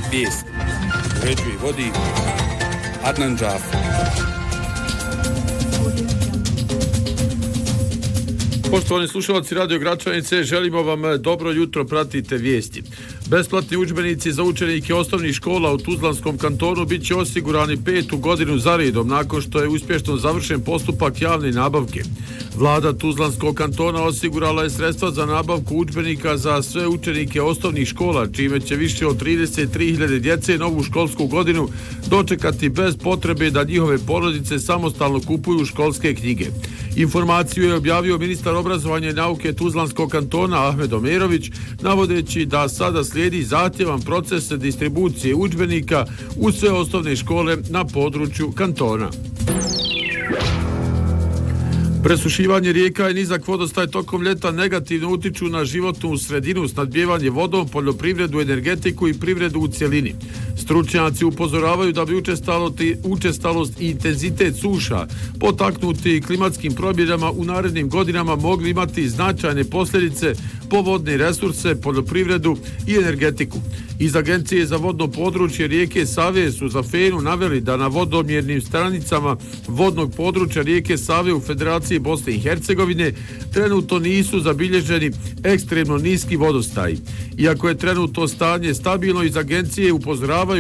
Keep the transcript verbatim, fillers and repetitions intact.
Vijest. Uređuje i vodi Adnan Džafer. Poštovani slušalci Radio Gračanice, želimo vam dobro jutro, pratite vijesti. Besplatni udžbenici za učenike osnovnih škola u Tuzlanskom kantonu bit će osigurani petu godinu za redom nakon što je uspješno završen postupak javne nabavke. Vlada Tuzlanskog kantona osigurala je sredstva za nabavku udžbenika za sve učenike osnovnih škola, čime će više od trideset tri hiljade djece novu školsku godinu dočekati bez potrebe da njihove porodice samostalno kupuju školske knjige. Informaciju je objavio ministar obrazovanja i nauke Tuzlanskog kantona Ahmed Omerović, navodeći da sada slijedi zahtjevan proces distribucije udžbenika u sve osnovne škole na području kantona. Presušivanje rijeka i nizak vodostaj tokom ljeta negativno utiču na životnu sredinu, snadbijevanje vodom, poljoprivredu, energetiku i privredu u cjelini. Stručnjaci upozoravaju da bi učestalost i intenzitet suša potaknuti klimatskim promjenama u narednim godinama mogli imati značajne posljedice po vodne resurse, poljoprivredu i energetiku. Iz Agencije za vodno područje rijeke Save su za Fenu naveli da na vodomjernim stranicama vodnog područja rijeke Save u Federaciji Bosne i Hercegovine trenutno nisu zabilježeni ekstremno niski vodostaji. Iako je trenutno stanje stabilno, iz Agencije upozoravaju